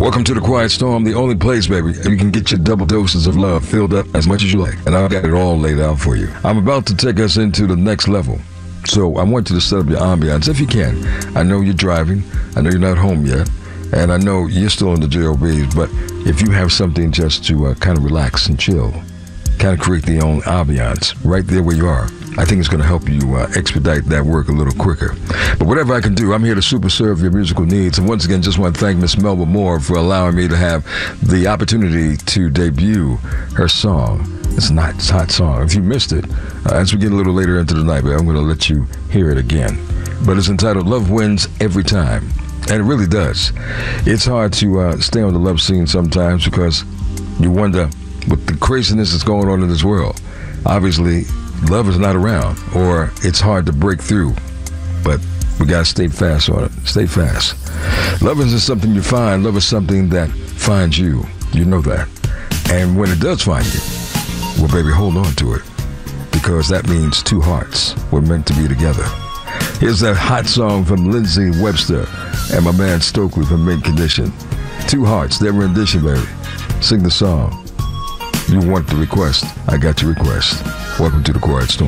Welcome to the Quiet Storm, the only place, baby, you can get your double doses of love filled up as much as you like. And I've got it all laid out for you. I'm about to take us into the next level. So I want you to set up your ambiance if you can. I know you're driving. I know you're not home yet. And I know you're still in the JOBs. But if you have something just to kind of relax and chill, kind of create your own ambiance right there where you are, I think it's going to help you expedite that work a little quicker. But whatever I can do, I'm here to super serve your musical needs. And once again, just want to thank Miss Melba Moore for allowing me to have the opportunity to debut her song. It's a hot song. If you missed it, as we get a little later into the night, I'm going to let you hear it again. But it's entitled Love Wins Every Time. And it really does. It's hard to stay on the love scene sometimes because you wonder what the craziness that's going on in this world. Obviously, love is not around, or it's hard to break through, but we gotta stay fast on it. Stay fast. Love isn't something you find. Love is something that finds you. You know that. And when it does find you, well, baby, hold on to it, because that means two hearts were meant to be together. Here's that hot song from Lindsey Webster and my man Stokely from Mint Condition. Two hearts, their rendition, baby. Sing the song. You want the request, I got your request. Welcome to the Quiet Storm.